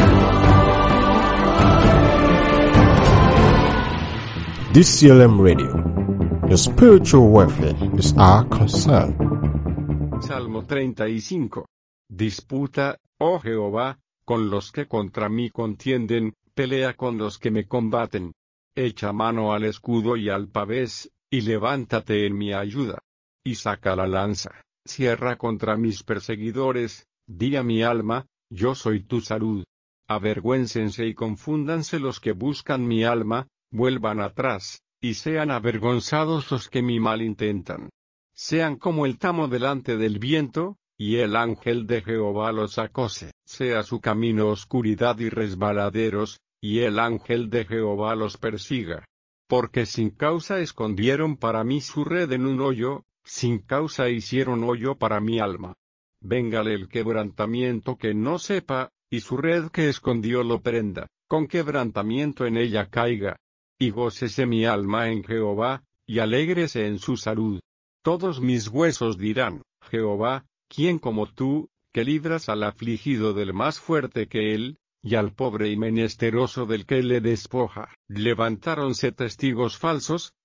D C L M Radio. Your spiritual welfare is our concern. Salmo treinta y cinco. Disputa, oh Jehová, con los que contra mí contienden, pelea con los que me combaten. Echa mano al escudo y al pavés, y levántate en mi ayuda. Y saca la lanza, cierra contra mis perseguidores, di a mi alma, yo soy tu salud. Avergüéncense y confúndanse los que buscan mi alma, vuelvan atrás, y sean avergonzados los que mi mal intentan. Sean como el tamo delante del viento, y el ángel de Jehová los acose. Sea su camino oscuridad y resbaladeros, y el ángel de Jehová los persiga. Porque sin causa escondieron para mí su red en un hoyo, sin causa hicieron hoyo para mi alma. Véngale el quebrantamiento que no sepa, y su red que escondió lo prenda, con quebrantamiento en ella caiga. Y gócese mi alma en Jehová, y alégrese en su salud. Todos mis huesos dirán, Jehová, ¿quién como tú, que libras al afligido del más fuerte que él, y al pobre y menesteroso del que le despoja? Levantáronse testigos falsos,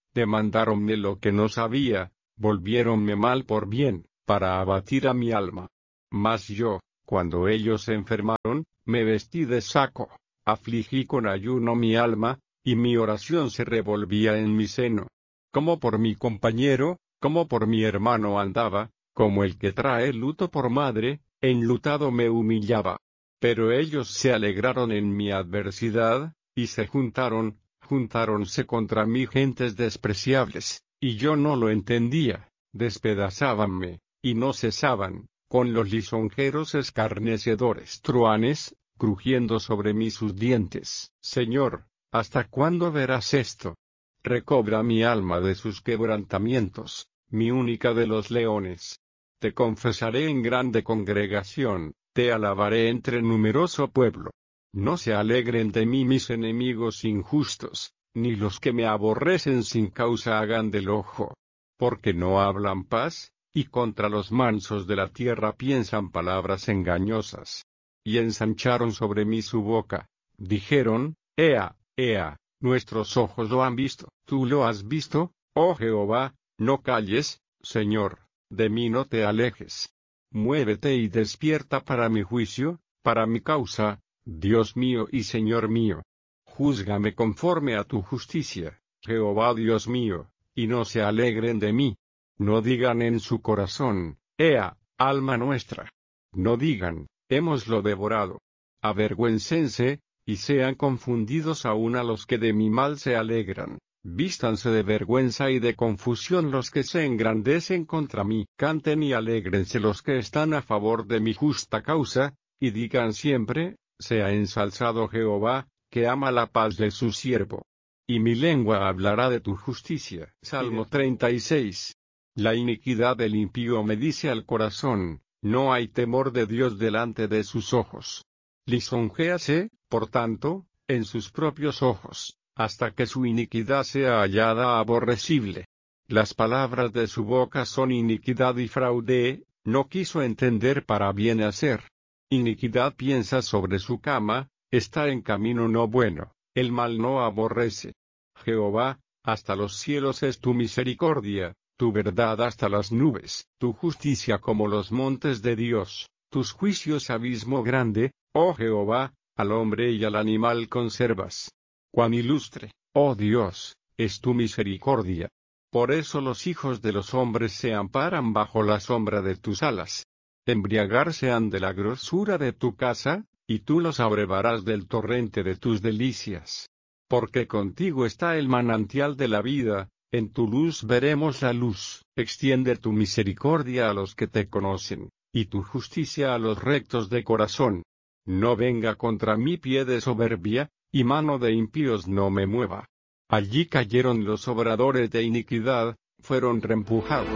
demandáronme lo que no sabía, volviéronme mal por bien, para abatir a mi alma. Mas yo, cuando ellos se enfermaron, me vestí de saco, afligí con ayuno mi alma, y mi oración se revolvía en mi seno. Como por mi compañero, como por mi hermano andaba, como el que trae luto por madre, enlutado me humillaba. Pero ellos se alegraron en mi adversidad, y se juntaron, juntáronse contra mí gentes despreciables, y yo no lo entendía, despedazábanme, y no cesaban, con los lisonjeros escarnecedores truanes, crujiendo sobre mí sus dientes. Señor, ¿hasta cuándo verás esto? Recobra mi alma de sus quebrantamientos, mi única de los leones. Te confesaré en grande congregación, te alabaré entre numeroso pueblo. No se alegren de mí mis enemigos injustos, ni los que me aborrecen sin causa hagan del ojo. Porque no hablan paz, y contra los mansos de la tierra piensan palabras engañosas. Y ensancharon sobre mí su boca, dijeron, Ea, Ea, nuestros ojos lo han visto. Tú lo has visto, oh Jehová, no calles, Señor, de mí no te alejes. Muévete y despierta para mi juicio, para mi causa, Dios mío y Señor mío. Júzgame conforme a tu justicia, Jehová Dios mío, y no se alegren de mí. No digan en su corazón, Ea, alma nuestra. No digan, hémoslo devorado. Avergüéncense, y sean confundidos aún a los que de mi mal se alegran. Vístanse de vergüenza y de confusión los que se engrandecen contra mí. Canten y alégrense los que están a favor de mi justa causa, y digan siempre, sea ensalzado Jehová, que ama la paz de su siervo. Y mi lengua hablará de tu justicia. Salmo treinta y seis. La iniquidad del impío me dice al corazón, no hay temor de Dios delante de sus ojos. Lisonjéase, por tanto, en sus propios ojos, hasta que su iniquidad sea hallada aborrecible. Las palabras de su boca son iniquidad y fraude, no quiso entender para bien hacer. Iniquidad piensa sobre su cama, está en camino no bueno, el mal no aborrece. Jehová, hasta los cielos es tu misericordia, tu verdad hasta las nubes, tu justicia como los montes de Dios, tus juicios abismo grande, oh Jehová, al hombre y al animal conservas. Cuán ilustre, oh Dios, es tu misericordia. Por eso los hijos de los hombres se amparan bajo la sombra de tus alas. Embriagarse han de la grosura de tu casa, y tú los abrevarás del torrente de tus delicias. Porque contigo está el manantial de la vida, en tu luz veremos la luz. Extiende tu misericordia a los que te conocen, y tu justicia a los rectos de corazón. No venga contra mí pie de soberbia, y mano de impíos no me mueva. Allí cayeron los obradores de iniquidad, fueron reempujados.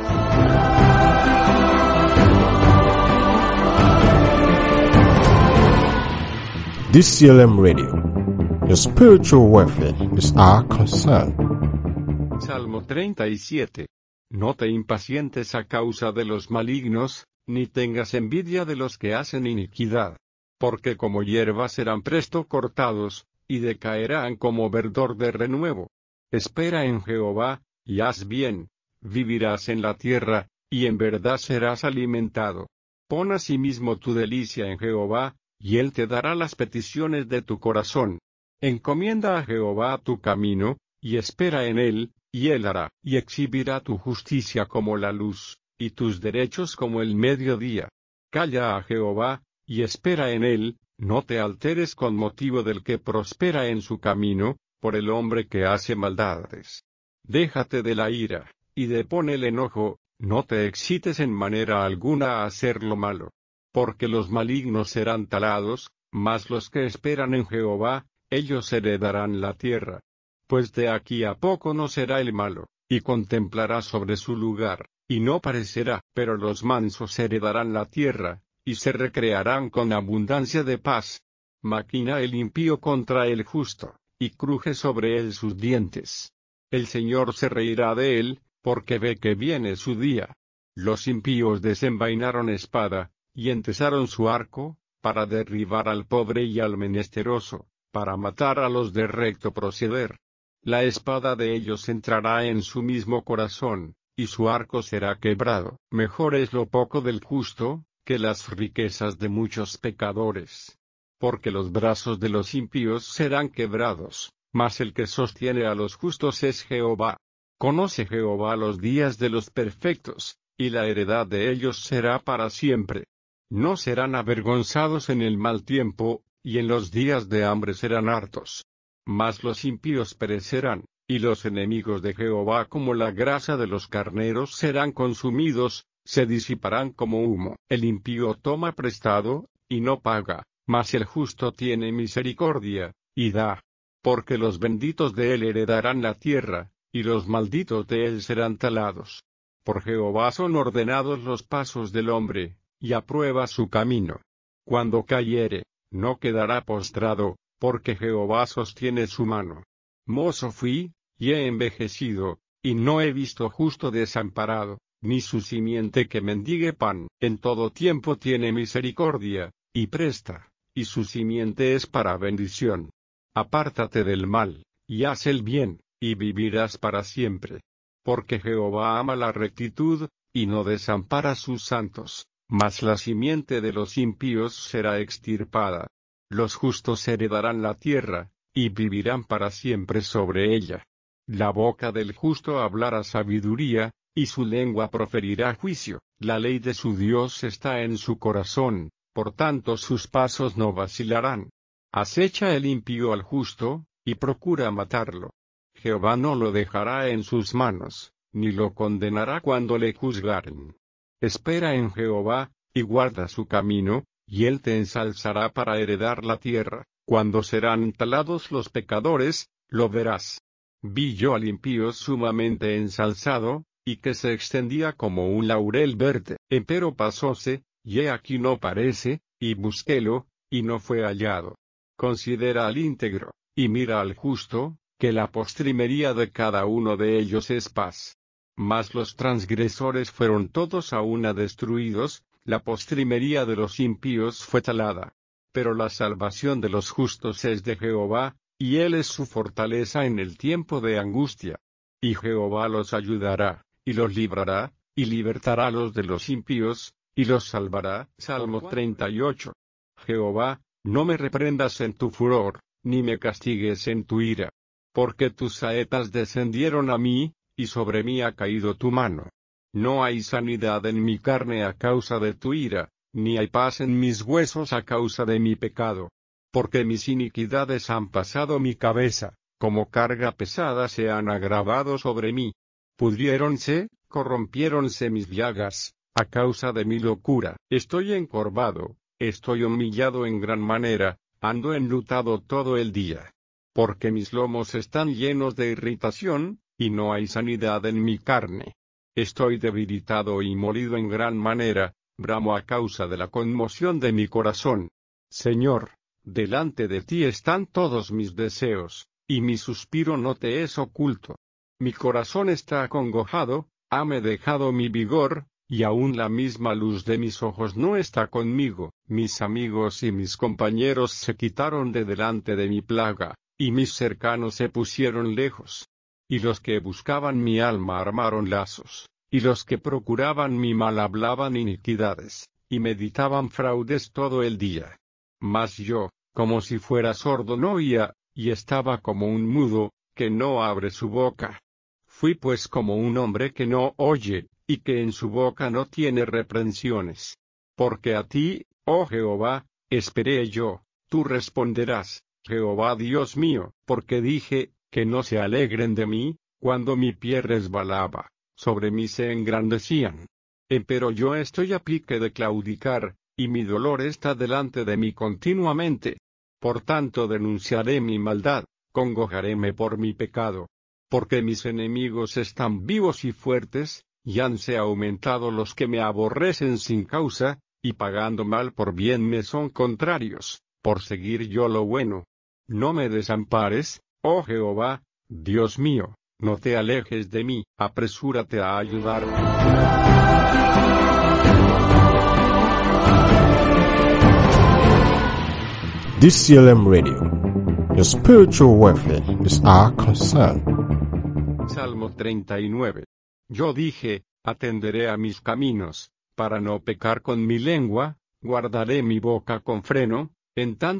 D C L M Radio. Your spiritual welfare is our concern. Salmo treinta y siete. No te impacientes a causa de los malignos, ni tengas envidia de los que hacen iniquidad. Porque como hierba serán presto cortados, y decaerán como verdor de renuevo. Espera en Jehová, y haz bien, vivirás en la tierra, y en verdad serás alimentado. Pon asimismo tu delicia en Jehová, y él te dará las peticiones de tu corazón. Encomienda a Jehová tu camino, y espera en él, y él hará, y exhibirá tu justicia como la luz, y tus derechos como el mediodía. Calla a Jehová, y espera en él, no te alteres con motivo del que prospera en su camino, por el hombre que hace maldades. Déjate de la ira, y depón el enojo, no te excites en manera alguna a hacer lo malo. Porque los malignos serán talados, mas los que esperan en Jehová, ellos heredarán la tierra. Pues de aquí a poco no será el malo, y contemplará sobre su lugar, y no parecerá, pero los mansos heredarán la tierra, y se recrearán con abundancia de paz. Maquina el impío contra el justo, y cruje sobre él sus dientes. El Señor se reirá de él, porque ve que viene su día. Los impíos desenvainaron espada, y entesaron su arco, para derribar al pobre y al menesteroso, para matar a los de recto proceder. La espada de ellos entrará en su mismo corazón, y su arco será quebrado. Mejor es lo poco del justo, que las riquezas de muchos pecadores. Porque los brazos de los impíos serán quebrados, mas el que sostiene a los justos es Jehová. Conoce Jehová los días de los perfectos, y la heredad de ellos será para siempre. No serán avergonzados en el mal tiempo, y en los días de hambre serán hartos. Mas los impíos perecerán, y los enemigos de Jehová como la grasa de los carneros serán consumidos, se disiparán como humo. El impío toma prestado, y no paga, mas el justo tiene misericordia, y da. Porque los benditos de él heredarán la tierra, y los malditos de él serán talados. Por Jehová son ordenados los pasos del hombre, y aprueba su camino. Cuando cayere, no quedará postrado, porque Jehová sostiene su mano. Mozo fui, y he envejecido, y no he visto justo desamparado, ni su simiente que mendigue pan. En todo tiempo tiene misericordia, y presta, y su simiente es para bendición. Apártate del mal, y haz el bien, y vivirás para siempre. Porque Jehová ama la rectitud, y no desampara a sus santos, mas la simiente de los impíos será extirpada. Los justos heredarán la tierra, y vivirán para siempre sobre ella. La boca del justo hablará sabiduría, y su lengua proferirá juicio. La ley de su Dios está en su corazón, por tanto sus pasos no vacilarán. Acecha el impío al justo, y procura matarlo. Jehová no lo dejará en sus manos, ni lo condenará cuando le juzgaren. Espera en Jehová, y guarda su camino, y él te ensalzará para heredar la tierra. Cuando serán talados los pecadores, lo verás. Vi yo al impío sumamente ensalzado, y que se extendía como un laurel verde. Empero pasóse, y he aquí no parece, y busquélo, y no fue hallado. Considera al íntegro, y mira al justo, que la postrimería de cada uno de ellos es paz. Mas los transgresores fueron todos a una destruidos, la postrimería de los impíos fue talada. Pero la salvación de los justos es de Jehová, y él es su fortaleza en el tiempo de angustia. Y Jehová los ayudará, y los librará, y libertará a los de los impíos, y los salvará. Salmo treinta y ocho. Jehová, no me reprendas en tu furor, ni me castigues en tu ira. Porque tus saetas descendieron a mí, y sobre mí ha caído tu mano. No hay sanidad en mi carne a causa de tu ira, ni hay paz en mis huesos a causa de mi pecado. Porque mis iniquidades han pasado mi cabeza, como carga pesada se han agravado sobre mí. Pudriéronse, corrompiéronse mis llagas, a causa de mi locura. Estoy encorvado, estoy humillado en gran manera, ando enlutado todo el día. Porque mis lomos están llenos de irritación, y no hay sanidad en mi carne. Estoy debilitado y molido en gran manera, bramo a causa de la conmoción de mi corazón. Señor, delante de ti están todos mis deseos, y mi suspiro no te es oculto. Mi corazón está acongojado, hame dejado mi vigor, y aún la misma luz de mis ojos no está conmigo. Mis amigos y mis compañeros se quitaron de delante de mi plaga, y mis cercanos se pusieron lejos. Y los que buscaban mi alma armaron lazos, y los que procuraban mi mal hablaban iniquidades, y meditaban fraudes todo el día. Mas yo, como si fuera sordo no oía, y estaba como un mudo, que no abre su boca. Fui pues como un hombre que no oye, y que en su boca no tiene reprensiones. Porque a ti, oh Jehová, esperé yo, tú responderás, Jehová Dios mío, porque dije, que no se alegren de mí, cuando mi pie resbalaba, sobre mí se engrandecían. Empero yo estoy a pique de claudicar, y mi dolor está delante de mí continuamente. Por tanto denunciaré mi maldad, congojaréme por mi pecado. Porque mis enemigos están vivos y fuertes, y hanse aumentado los que me aborrecen sin causa, y pagando mal por bien me son contrarios, por seguir yo lo bueno. No me desampares, oh Jehová, Dios mío, no te alejes de mí, apresúrate a ayudarme. D C L M Radio, Your spiritual welfare is our concern. Salmo treinta y nueve. Yo dije, atenderé a mis caminos, para no pecar con mi lengua, guardaré mi boca con freno, en tanto